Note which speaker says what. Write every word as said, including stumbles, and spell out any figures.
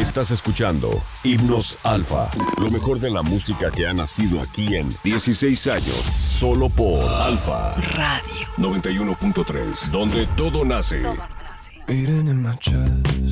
Speaker 1: Estás escuchando Himnos Alfa, lo mejor de la música que ha nacido aquí en dieciséis años, solo por Alfa
Speaker 2: Radio
Speaker 1: noventa y uno punto tres, donde todo nace.
Speaker 2: Todo nace.
Speaker 3: Beating in my chest,